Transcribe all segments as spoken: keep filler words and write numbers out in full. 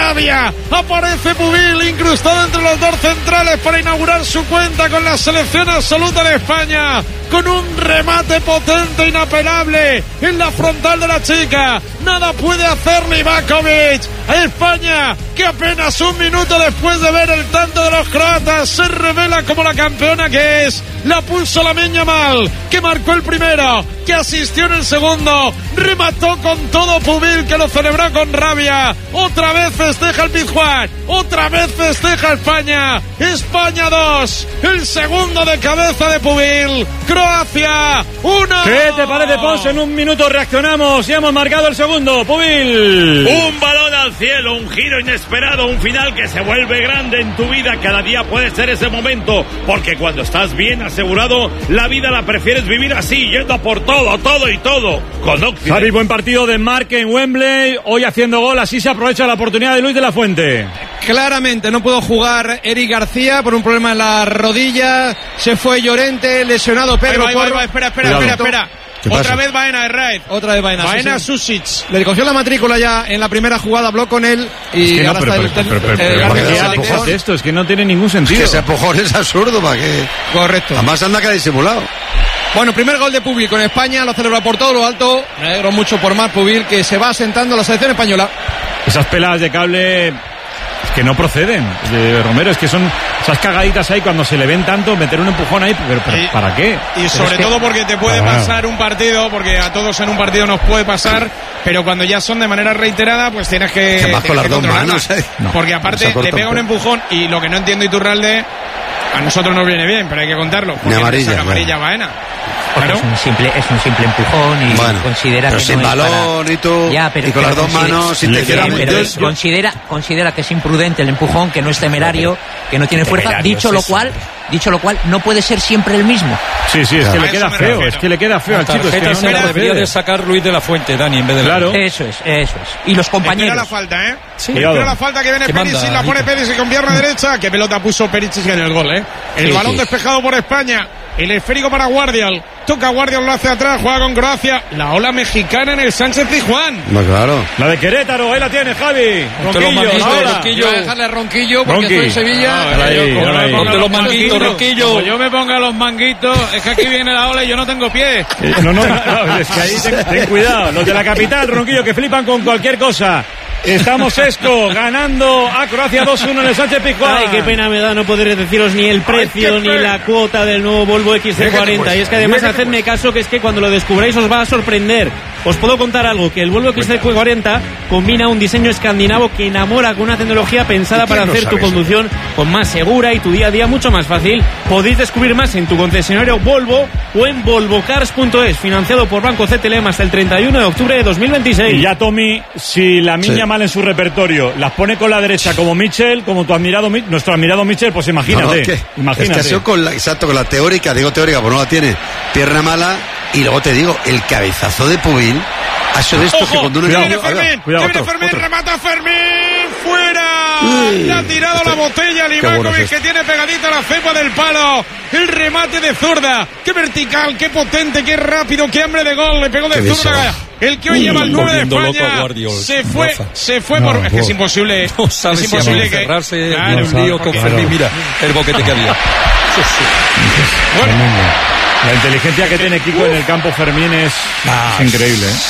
Rabia. Aparece Pubil incrustado entre los dos centrales para inaugurar su cuenta con la selección absoluta de España, con un remate potente, inapelable en la frontal de la chica. Nada puede hacer Livakovic. España, que apenas un minuto después de ver el tanto de los croatas se revela como la campeona que es. La pulso Lamine Yamal, que marcó el primero, que asistió en el segundo, remató con todo Pubil, que lo celebró con rabia. Otra vez festeja el Pizjuán, otra vez festeja España. España dos, el segundo de cabeza de Pubil. Croacia uno. ¿Qué te parece, Ponce? En un minuto reaccionamos y hemos marcado el segundo. Pubil. Un balón al cielo, un giro inesperado, un final que se vuelve grande en tu vida. Cada día puede ser ese momento, porque cuando estás bien asegurado, la vida la prefieres vivir así, yendo a por todo, todo y todo. Con Occident. Javi, buen partido de Marque en Wembley, hoy haciendo gol, así se aprovecha la oportunidad de Luis de la Fuente. Claramente no pudo jugar Eric García por un problema en la rodilla, se fue Llorente, lesionado Pedro Ahí va, ahí va, ahí va, espera, espera, espera, espera. Otra vez Baena, Herraiz. Otra vez Baena. Baena sí, sí. Susic. Le cogió la matrícula ya en la primera jugada, habló con él y es que no, ahora pero, está pero, el, pero, pero, el, pero, el, pero, el, ¿qué haces esto? Es que no tiene ningún sentido. Es que ese empujón es absurdo, ¿para qué? Correcto. Además anda que ha disimulado. Bueno, primer gol de Pubil con España, lo celebra por todo lo alto. Me alegro mucho por Marc Pubil, que se va asentando la selección española. Esas peladas de cable es que no proceden, de Romero, es que son esas cagaditas ahí cuando se le ven tanto, meter un empujón ahí, pero, pero y, ¿para qué? Y sobre que... todo porque te puede ah. pasar un partido, porque a todos en un partido nos puede pasar, pero cuando ya son de manera reiterada, pues tienes que, que, tienes con las que dos controlarla. manos, ¿eh? No, porque aparte le pega un empujón y lo que no entiendo Iturralde, a nosotros nos viene bien, pero hay que contarlo. Ni amarilla. Saca amarilla Baena. Claro. Es un simple, es un simple empujón y bueno, considera pero que sin no balón para... y tú ya, pero, y con las dos manos sí, pero yo, considera considera que es imprudente el empujón, que no es temerario, que no tiene fuerza. Dicho lo cual, dicho lo cual, no puede ser siempre el mismo. Sí, sí, es claro. que le queda feo, es que le queda feo al chico. Es que no se la debería de sacar Luis de la Fuente, Dani, en vez de claro. Eso es, eso es. Y los compañeros. Espera la falta, ¿eh? Sí. Espera la falta que viene Perisic, la pone Perisic con pierna derecha. Qué pelota puso Perisic en el gol, ¿eh? El sí, balón sí. despejado por España. El esférico para Guardiol. Toca Guardiol, lo hace atrás, juega con Croacia. La ola mexicana en el Sánchez Pizjuán. No, claro. La de Querétaro, ahí la tiene Javi. Ronquillo, ahora. Ronquillo. Voy a dejarle a Ronquillo porque Ronqui. estoy en Sevilla. Ah, ahí, yo, ahí. ponte los manguitos, Ronquillo. Como yo me ponga los manguitos, es que aquí viene la ola y yo no tengo pies. Eh, no, no, no, es que ahí ten, ten cuidado. Los de la capital, Ronquillo, que flipan con cualquier cosa. Estamos Esco ganando a Croacia dos uno en el Sánchez Pizjuán. Ay, qué pena me da no poder deciros ni el precio Ay, ni la cuota del nuevo Volvo X C cuarenta. Y es que además hacedme caso, que es que cuando lo descubráis os va a sorprender. Os puedo contar algo, que el Volvo X C cuarenta combina un diseño escandinavo que enamora con una tecnología pensada para hacer tu conducción con más segura y tu día a día mucho más fácil. Podéis descubrir más en tu concesionario Volvo o en volvo cars punto es, financiado por Banco C T L M hasta el treinta y uno de octubre de dos mil veintiséis. Y ya, Tommy, si la niña Sí. mal en su repertorio las pone con la derecha como Mitchell, como tu admirado nuestro admirado Mitchell, pues imagínate, No, no, es que, imagínate. Es que ha sido con la, exacto, con la teórica, digo teórica, pues no la tiene, pierna mala, y luego te digo, el cabezazo de Pubil ha sido de estos Ojo, que cuando uno... que le- viene a ver, Fermín, cuidado, que viene otro, Fermín, otro. remata Fermín, fuera. Uy, Le ha tirado este- la botella a qué bueno Livakovic, es que este. tiene pegadita la cepa del palo. El remate de zurda, qué vertical, qué potente, qué rápido, qué hambre de gol, le pegó de Qué zurda. visor. El que hoy Uy, lleva el nueve de volviendo loco a España Guardiol, se fue, Rafa. se fue No, por... Es que es no. imposible, No sabes es si imposible a que... cerrarse Claro, un lío con porque- Fermín, mira el boquete que había. Sí, sí. Bueno, La inteligencia que tiene Kiko en el campo Fermín es, Ah, es increíble, ¿eh?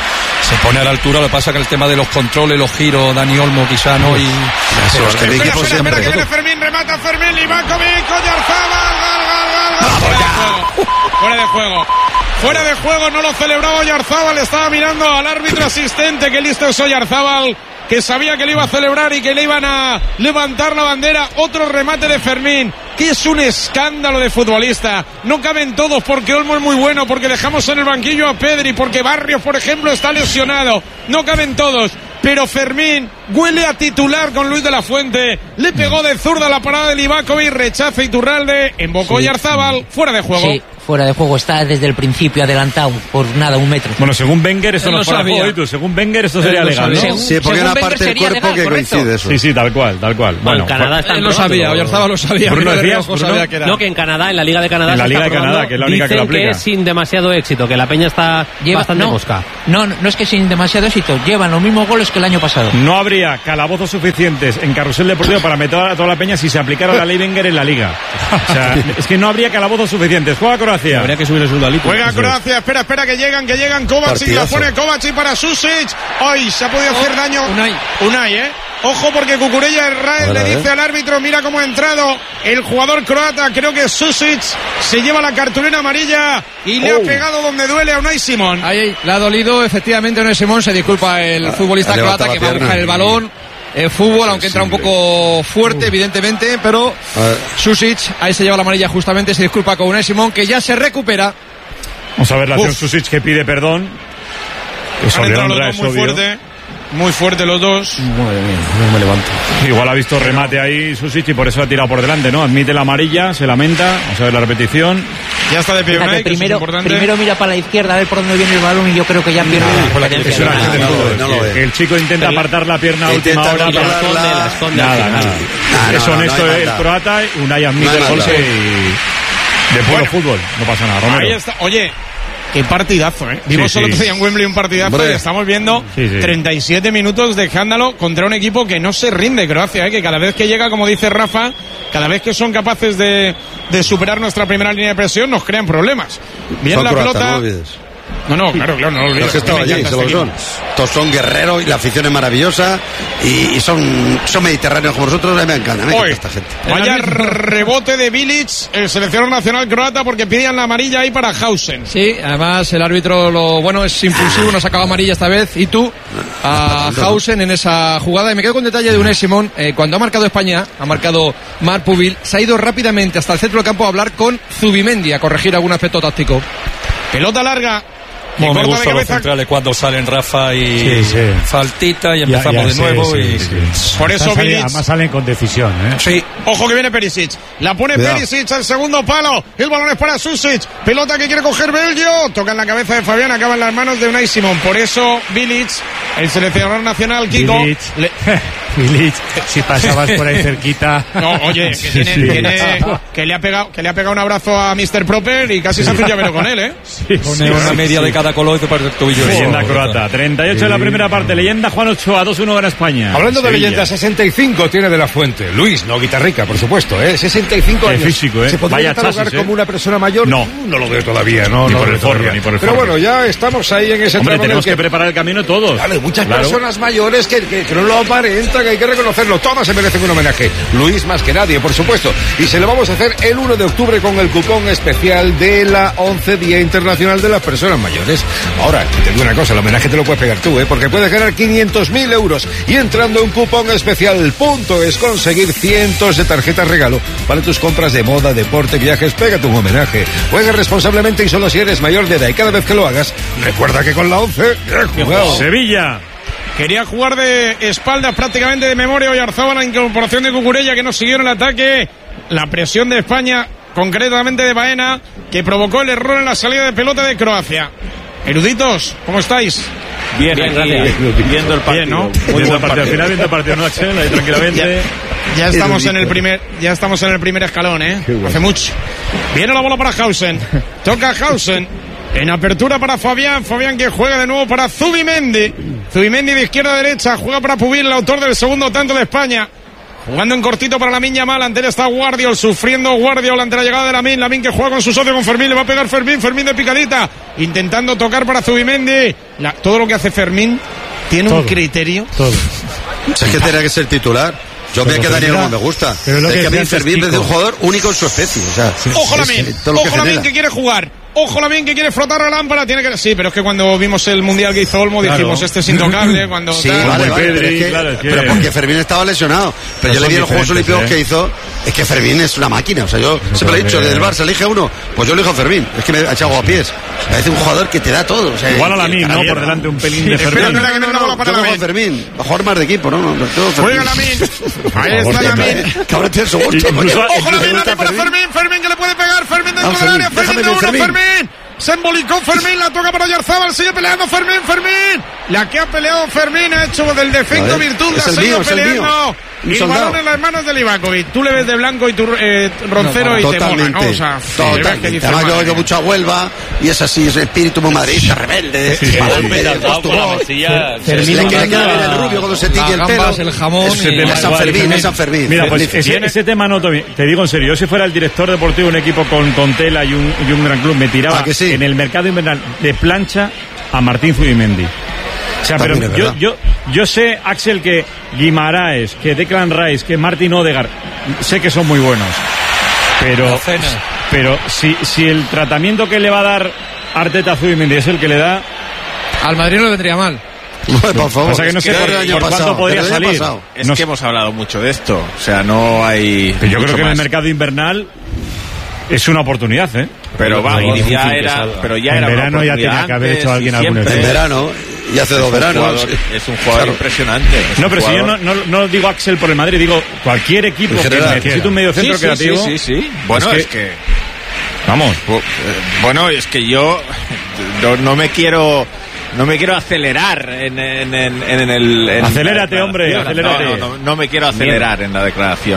Se pone a la altura, lo que pasa que el tema de los controles, los giros, Dani Olmo quizá no, y Eso, es que mi espera, equipo espera, espera, que siempre... viene Fermín, remata Fermín, Livakovic, Oyarzabal, gol, gol, gol, gol. Fuera de juego, fuera de juego. Fuera de juego, no lo celebraba Oyarzabal, estaba mirando al árbitro asistente, que listo es Oyarzabal, que sabía que le iba a celebrar y que le iban a levantar la bandera. Otro remate de Fermín, que es un escándalo de futbolista. No caben todos, porque Olmo es muy bueno, porque dejamos en el banquillo a Pedri, porque Barrios, por ejemplo, está lesionado. No caben todos, pero Fermín huele a titular con Luis de la Fuente. Le pegó de zurda la parada de Livakovic, rechaza Iturralde, embocó Sí. Oyarzabal, fuera de juego. Sí, fuera de juego, está desde el principio adelantado por nada, un metro. Bueno, según Wenger esto Él no lo es fuera de sabía. juego, y tú, según Wenger esto sería Él lo legal, ¿no? sabía. Según- Sí, porque hay según una Wenger parte del sería cuerpo legal, que correcto. coincide eso. Sí, sí, tal cual, tal cual. Bueno, Bueno, en Canadá pues- están Él lo probando. sabía, Oyarzabal lo sabía. Bruno, Mira de decías, reojo Bruno. sabía que era. No, que en Canadá, en la Liga de Canadá, En la se Liga está de Canadá, probando. que es la única que lo Dicen que aplica. es sin demasiado éxito, que la peña está Lleva- bastante no, mosca. no, no es que sin demasiado éxito, llevan los mismos goles que el año pasado. No habría calabozos suficientes en Carrusel Deportivo para meter a toda la peña si se aplicara la ley Wenger en la Liga. O sea, es que no habría calabozos suficientes. Juega Croacia. Habría que subir el sueldo al Litu. Juega Croacia, espera, espera, que llegan, que llegan. Kovacic la Partidazo. pone Kovacic para Susic. Hoy se ha podido hacer daño. Unai. Unai, ¿eh? Ojo porque Cucurella Israel A ver, le a ver. dice al árbitro, mira cómo ha entrado el jugador croata, creo que Susic se lleva la cartulina amarilla y le Oh. ha pegado donde duele a Unai Simón. Ahí, ahí, le ha dolido, efectivamente, Unai Simón, se disculpa el futbolista ha levantado croata que la va a pierna. buscar el balón. El fútbol, aunque entra un poco fuerte, evidentemente, pero A ver. Susic, ahí se lleva la amarilla justamente, se disculpa con Unai Simón, que ya se recupera. Vamos a ver la acción Uf. Susic que pide perdón. Es Han entrado Oleandra, los es dos muy obvio. fuerte, muy fuerte los dos. Madre mía, no me levanto. Igual ha visto remate ahí Susic y por eso ha tirado por delante, ¿no? Admite la amarilla, se lamenta. Vamos a ver la repetición. Ya está de pie Fíjate, Unai, que eso es primero, importante. primero mira para la izquierda a ver por dónde viene el balón y yo creo que ya pierde la referencia. Es una acción del no lo fútbol. ve, no lo ve. El chico intenta apartar la pierna a última Intenta hora. controlarla. pero- Esconde, la esconde al Nada, final. nada. Ah, no, Es no, no honesto hay el maldad. croata. Unai admite No hay el golpe maldad. y... De puro Bueno. fútbol. No pasa nada, Romero. Ahí está. Oye, qué partidazo, ¿eh? Vimos Sí, el sí. otro día en Wembley un partidazo Hombre. y estamos viendo Sí, sí. treinta y siete minutos de escándalo contra un equipo que no se rinde, Croacia, ¿eh? Que cada vez que llega, como dice Rafa, cada vez que son capaces de, de superar nuestra primera línea de presión, nos crean problemas. Bien Son la croatas, pelota. no lo olvides. No, no, claro, claro, no lo olvides. Los que Es que me estaban allí, encanta se lo este son. equipo. Todos son guerreros y la afición es maravillosa y, y son, son mediterráneos como nosotros. A mí me encanta, me encanta Hoy, esta gente. vaya rebote de Bilic, el seleccionador nacional croata, porque pedían la amarilla ahí para Hausen. Sí, además el árbitro lo bueno es impulsivo, no ha sacado amarilla esta vez. Y tú, a Hausen en esa jugada. Y me quedo con detalle de Unai Simón. Eh, cuando ha marcado España, ha marcado Marc Pubil, se ha ido rápidamente hasta el centro del campo a hablar con Zubimendi, a corregir algún aspecto táctico. Pelota larga. Como que me corta de gustan los cabeza. centrales cuando salen Rafa y Sí, sí. faltita y Ya- empezamos ya de sé, nuevo sí, y sí. Por eso Además salen- Bilic. Además salen con decisión, ¿eh? Sí, Ojo que viene Perisic. La pone Cuidado. Perisic al segundo palo. El balón es para Susic. Pelota que quiere coger Belgio. Toca en la cabeza de Fabián. Acaba en las manos de Unai Simón. Por eso Bilic, el seleccionador nacional, Kiko. Bilic. le- Bilic, si pasabas por ahí cerquita. No, oye, que, Sí, tiene, sí. tiene- que, le ha pegado, que le ha pegado un abrazo a mister Proper y casi se hace un llavero con él, ¿eh? Sí, pone sí, una sí, media sí. de cada color y te parece el tobillo. Leyenda Oh, croata, treinta y ocho en la primera parte. Leyenda Juan Ochoa, dos uno gana España. Hablando de Sevilla. leyendas, sesenta y cinco tiene De la Fuente. Luis, no guitarrica, por supuesto, ¿eh? sesenta y cinco Qué años. físico, ¿eh? ¿Se podría Vaya catalogar chasis, ¿eh? como una persona mayor? No. No lo veo todavía, no. Ni no por lo el veo forro, todavía. ni por el Pero forro. bueno, ya estamos ahí en ese Hombre, tramo en el tenemos que que... preparar el camino todos. Vale, muchas Claro. personas mayores que, que, que no lo aparentan, que hay que reconocerlo. Todas se merecen un homenaje. Luis más que nadie, por supuesto. Y se lo vamos a hacer el uno de octubre con el cupón especial de la once Día Internacional de las Personas Mayores. Ahora, te digo una cosa, el homenaje te lo puedes pegar tú, ¿eh? Porque puedes ganar quinientos mil euros. Y entrando en cupón especial, punto es conseguir cientos de tarjetas regalo para tus compras de moda, deporte, viajes. Pégate un homenaje. Juega responsablemente y solo si eres mayor de edad. Y cada vez que lo hagas, recuerda que con la once, bien jugado. Sevilla. Quería jugar de espaldas prácticamente de memoria Oyarzabal, la incorporación de Cucurella que no siguieron el ataque. La presión de España, concretamente de Baena, que provocó el error en la salida de pelota de Croacia. Eruditos, ¿cómo estáis? Bien, gracias. Viendo el partido. Bien, ¿no? Muy Viendo buen el partido. Al partido. final viendo el partido, ¿no, Axel? Ahí tranquilamente. Ya estamos en el primer, ya estamos en el primer escalón, ¿eh? Hace mucho. Viene la bola para Hausen. Toca Hausen. En apertura para Fabián. Fabián que juega de nuevo para Zubimendi. Zubimendi de izquierda a derecha. Juega para Pubil, el autor del segundo tanto de España. Jugando en cortito para Lamine Yamal. Ante él está Guardiol, sufriendo Guardiol ante la llegada de Lamine. Lamine que juega con su socio, con Fermín. Le va a pegar Fermín. Fermín de picadita. Intentando tocar para Zubimendi. La, todo lo que hace Fermín tiene un criterio. Todo. O sea, es que tenía que ser titular. Yo Pero me quedaría mira, como me gusta. pero es lo es que que a mí decía antes Fermín es de un Kiko. jugador único en su especie. O sea, Ojo es- Lamine, es todo lo que ojo Lamine genera. que quiere jugar. Ojo Lamine que quiere frotar la lámpara, tiene que sí, pero es que cuando vimos el mundial que hizo Olmo Claro. dijimos este es intocable, cuando Sí, tal. vale, Como vale, Pedri, pero, es que- claro, es que- pero porque Fermín estaba lesionado. Pero Pero yo le son vi en los Juegos diferentes, Olímpicos ¿eh? que hizo Es que Fermín es una máquina. O sea, yo no siempre lo he dicho, del Barça elige uno, pues yo elijo a Fermín. Es que me ha echado a pies. Me parece un jugador que te da todo. O sea, igual a la Min, ¿no? Por delante un pelín sí, de Fermín. Espera, que no, no, no, para yo cojo a Fermín. Va a jugar más de equipo, ¿no? no, no Juega la Min. Ahí está la Min. Que ahora tiene su gusto. Ojo la Min, para Fermín. Fermín que le puede pegar. Fermín dentro del área. Fermín de uno. Fermín. Se embolicó Fermín, la toca para Oyarzabal, sigue peleando Fermín, Fermín. La que ha peleado Fermín ha hecho del defecto virtud, la ha seguido peleando. Y el balón en las manos de Livakovic. Tú le ves de blanco y tu eh, roncero no, y totalmente, te mola, ¿no? O sea, totalmente. Dice, además yo oigo mucho a Huelva y es así, es espíritu muy madridista, rebelde. Sí, sí, sí, sí. Le quiere quedar bien el rubio cuando se tiñe el pelo. El jamón. Es San Fermín, es San Fermín. Mira, pues ese, ese tema no, Tommy, te digo en serio, yo si fuera el director deportivo de un equipo con, con tela y un, y un gran club, me tiraba ¿Ah, sí? en el mercado invernal de plancha a Martín Zubimendi. O sea, pero yo, yo, yo sé, Axel, que Guimaraes, que Declan Rice, que Martin Odegaard, sé que son muy buenos. Pero, pero si, si el tratamiento que le va a dar Arteta a Zubimendi es el que le da... Al Madrid no le vendría mal. No, por favor. O sea, que no sé es que por, por pasado, cuánto podría salir. Es no que sé. hemos hablado mucho de esto. O sea, no hay... Pero yo creo que más. en el mercado invernal es una oportunidad, ¿eh? Pero va, y ya era, pero ya en era verano una ya tenía que haber hecho alguien alguna En verano, y hace dos veranos. Es un jugador impresionante. No, pero si yo no, no, no digo Axel por el Madrid, digo cualquier equipo que necesite un medio centro sí, creativo. Sí, sí, sí. Bueno, es que... Vamos. Bueno, es que yo no, no me quiero... No me quiero acelerar en, en, en, en el... En Acelérate, hombre, acelérate. No, no, no, no me quiero acelerar en la declaración.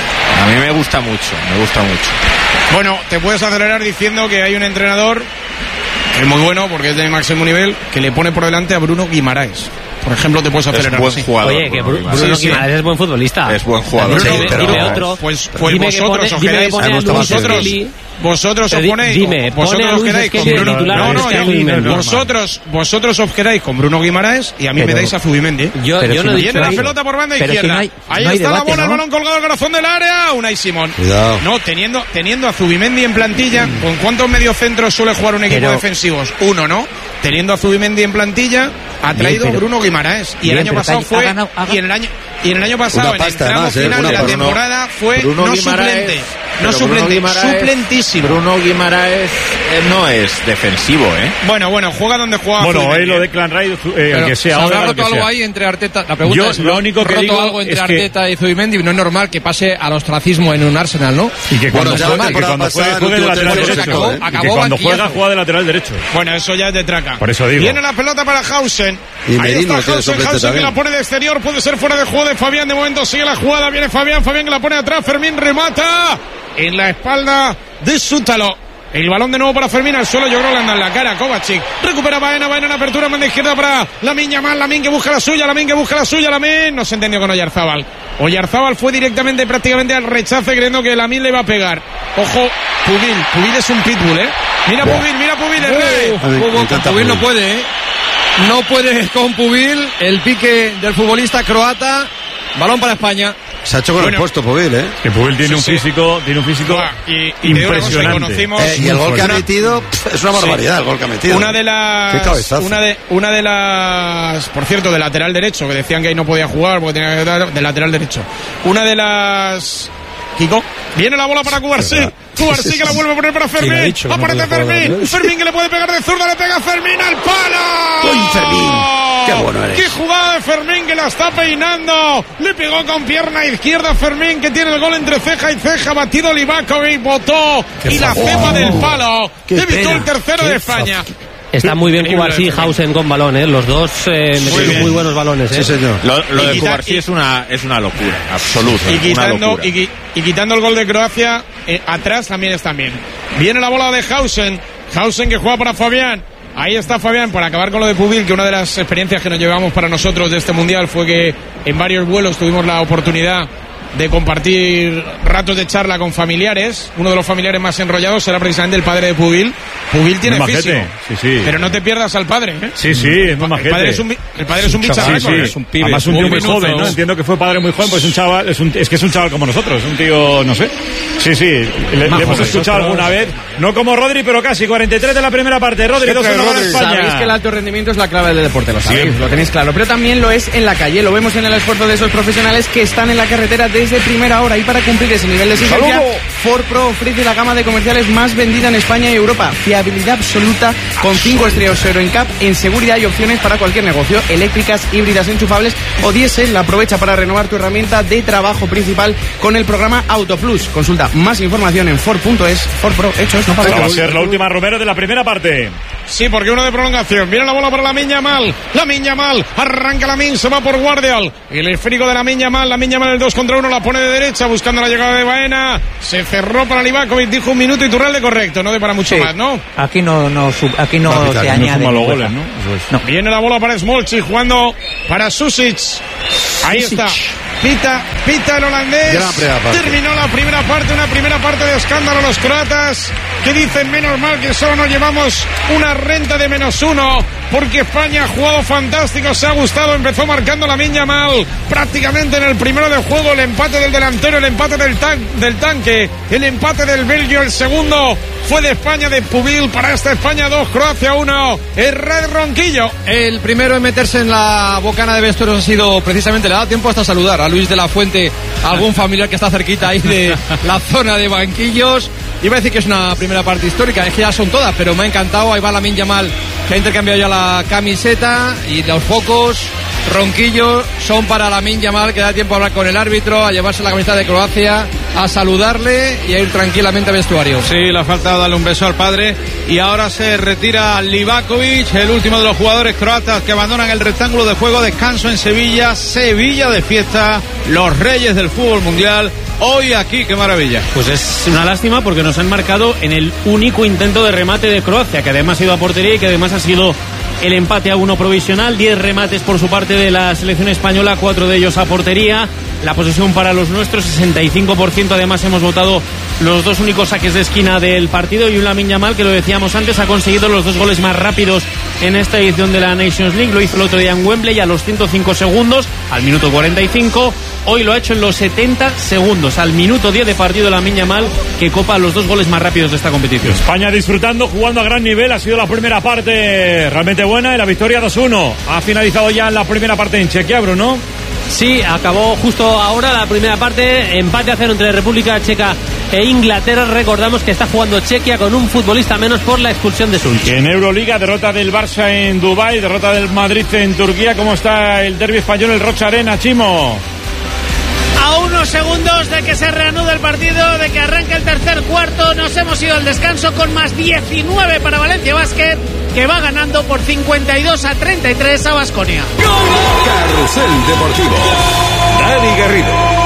A mí me gusta mucho, me gusta mucho. Bueno, te puedes acelerar diciendo que hay un entrenador que es muy bueno porque es de máximo nivel, que le pone por delante a Bruno Guimaraes. Por ejemplo, te puedes acelerar. Es buen así. jugador. Oye, que Bruno Bruno Guimaraes. Guimaraes sí, es buen futbolista. Es buen jugador. Bruno, sí, pero dime otro. Pues, pues dime vosotros pone, os quedáis. Dime Vosotros, vosotros os ponéis. Dime, vosotros os quedáis con Bruno. titular, No, no, es no, no, vosotros, vosotros os quedáis con Bruno Guimaraes y a mí pero, me dais a Zubimendi. Yo, yo si no viene la pelota por banda izquierda. Si no hay, ahí no hay está debate, la bola, ¿no? El balón colgado al corazón del área. Unai Simón. Cuidado. No, teniendo, teniendo a Zubimendi en plantilla, ¿con cuántos mediocentros suele jugar un equipo pero, defensivos? Uno, ¿no? Teniendo a Zubimendi en plantilla, ha traído bien, pero, Bruno Guimaraes. Y bien, el año pasado fue. Ganado, y en el año, y en el año pasado, en el tramo además, final eh, de la Bruno, temporada, fue Bruno no Guimaraes, suplente. No suplente, suplentísimo. Bruno Guimaraes eh, no es defensivo, ¿eh? Bueno, bueno, juega donde juega. Bueno, hoy lo de Clan Rice, eh, el que sea. ¿Habrá roto algo ahí entre Arteta? La pregunta Yo, es, lo único que roto digo algo entre es Arteta que... y Zubimendi? No es normal que pase al ostracismo en un Arsenal, ¿no? Y que cuando, bueno, juega, que cuando juegue, juegue de lateral derecho. Acabó, ¿eh? acabó y que cuando banquillazo. juega, juega de lateral derecho. Bueno, eso ya es de traca. Por eso digo. Viene la pelota para Hausen. Y ahí Merino está Hausen, Hausen que la pone de exterior, puede ser fuera de juego de Fabián. De momento sigue la jugada, viene Fabián, Fabián que la pone atrás, Fermín remata en la espalda de Sútalo. El balón de nuevo para Fermín al suelo, yo creo que le anda en la cara. Kovacic recupera Baena, Baena en apertura, manda izquierda para Lamine Yamal, Lamine que busca la suya, Lamine que busca la suya, Lamine no se entendió con Oyarzabal. Oyarzabal fue directamente prácticamente al rechace creyendo que Lamine le iba a pegar. Ojo, Pubil, Pubil es un pitbull, ¿eh? Mira Pubil, mira Pubil, el rey. Uh, uh, Pubil no puede, ¿eh? No puede con Pubil, el pique del futbolista croata. Balón para España. Se ha hecho con bueno, el puesto Pubil, ¿eh? Que Pubil tiene sí, un físico, sí. tiene un físico ah, y, y impresionante. Eh, y el gol que ha metido pff, es una barbaridad, sí. el gol que ha metido. Una de las una de una de las por cierto, de lateral derecho, que decían que ahí no podía jugar porque tenía que estar de lateral derecho. Una de las Kiko, viene la bola para Cubarsí. Cubarsí que la vuelve a poner para Fermín. Sí, dicho, aparece no Fermín. Fermín que le puede pegar de zurda, le pega a Fermín al palo. ¡Uy, Fermín! ¡Qué bueno eres! ¡Qué jugada de Fermín que la está peinando! Le pegó con pierna izquierda Fermín que tiene el gol entre ceja y ceja. Batido Livakovic, botó y la cepa oh, del palo. Evitó el tercero de España. Está muy bien Cubarsí y Hausen con balón, ¿eh? Los dos eh, metieron muy buenos balones, ¿eh? Sí, señor. Lo, lo de Cubarsí es una, es una locura, absoluta. Y quitando, una locura. Y, y quitando el gol de Croacia, eh, atrás también está bien. Viene la bola de Hausen. Hausen que juega para Fabián. Ahí está Fabián para acabar con lo de Pubil, que una de las experiencias que nos llevamos para nosotros de este mundial fue que en varios vuelos tuvimos la oportunidad de compartir ratos de charla con familiares. Uno de los familiares más enrollados será precisamente el padre de Pubil. Pubil tiene físico, sí, sí. pero no te pierdas al padre, ¿eh? Sí, sí, es muy majete. El padre es un, el padre es un bicharraco, sí, sí. ¿eh? Es un pibe. Además un tío muy joven, ¿no? Entiendo que fue padre muy joven, pues un chaval, es, un, es que es un chaval como nosotros, un tío, no sé. Sí, sí, le, le hemos escuchado alguna vez, no como Rodri, pero casi, cuarenta y tres de la primera parte. Rodri, dos uno para España. Sabéis que el alto rendimiento es la clave del deporte, lo sabéis, sí. Lo tenéis claro, pero también lo es en la calle, lo vemos en el esfuerzo de esos profesionales que están en la carretera desde desde primera hora. Y para cumplir ese nivel de exigencia, Ford Pro ofrece la gama de comerciales más vendida en España y Europa. Fiabilidad absoluta con cinco estrellas Euro N C A P en seguridad y opciones para cualquier negocio. Eléctricas, híbridas, enchufables o diésel. Aprovecha para renovar tu herramienta de trabajo principal con el programa AutoPlus. Consulta más información en Ford punto es. Ford Pro, hechos, no para. Va a ser la última, Romero, de la primera parte. Sí, porque uno de prolongación. Viene la bola para Lamine Yamal. Lamine Yamal. Arranca Lamine, se va por Guardial. El esférico de Lamine Yamal. Lamine Yamal el dos contra uno la pone de derecha buscando la llegada de Baena. Se cerró para Livakovic. Dijo un minuto Iturralde correcto. No de para mucho sí. más, ¿no? Aquí no, no, aquí no, no se añade. No los goles, ¿no? no. Viene la bola para Smolci jugando para Susic. Ahí Susic. está. Pita, pita el holandés. Terminó la primera parte, una primera parte de escándalo los croatas, que dicen menos mal que solo nos llevamos una renta de menos uno, porque España ha jugado fantástico, se ha gustado, empezó marcando Lamine Yamal prácticamente en el primero de juego, el empate del delantero, el empate del, tan, del tanque, el empate del Belgio, el segundo fue de España, de Pubil, para esta España dos, Croacia uno, el Red Ronquillo. El primero en meterse en la bocana de vestuarios ha sido precisamente, le da tiempo hasta saludar a Luis de la Fuente, algún familiar que está cerquita ahí de la zona de banquillos. Iba a decir que es una primera parte histórica, es que ya son todas, pero me ha encantado. Ahí va Lamine Yamal, que ha intercambiado ya la camiseta, y los focos Ronquillo son para Lamine Yamal, que da tiempo a hablar con el árbitro, a llevarse la camiseta de Croacia, a saludarle y a ir tranquilamente al vestuario. Sí, le ha faltado darle un beso al padre. Y ahora se retira Livakovic, el último de los jugadores croatas que abandonan el rectángulo de juego. Descanso en Sevilla, Sevilla de fiesta, los reyes del fútbol mundial. Hoy aquí, qué maravilla. Pues es una lástima porque nos han marcado en el único intento de remate de Croacia, que además ha ido a portería y que además ha sido el empate a uno provisional. Diez remates por su parte de la selección española, cuatro de ellos a portería. La posesión para los nuestros, sesenta y cinco por ciento. Además hemos votado los dos únicos saques de esquina del partido, y un Lamine Yamal que, lo decíamos antes, ha conseguido los dos goles más rápidos en esta edición de la Nations League. Lo hizo el otro día en Wembley a los ciento cinco segundos, al minuto cuarenta y cinco. Hoy lo ha hecho en los setenta segundos, al minuto diez de partido, Lamine Yamal, que copa los dos goles más rápidos de esta competición. España disfrutando, jugando a gran nivel. Ha sido la primera parte realmente buena, y la victoria dos uno. Ha finalizado ya la primera parte en Chequia, Bruno. Sí, acabó justo ahora la primera parte, empate a cero entre República Checa e Inglaterra. Recordamos que está jugando Chequia con un futbolista menos por la expulsión de Sulch. En Euroliga, derrota del Barça en Dubái, derrota del Madrid en Turquía. ¿Cómo está el derbi español, el Rocha Arena, Chimo? A unos segundos de que se reanude el partido, de que arranque el tercer cuarto, nos hemos ido al descanso con más diecinueve para Valencia Basket, que va ganando por cincuenta y dos a treinta y tres a Baskonia. Carrusel Deportivo. Dani Garrido.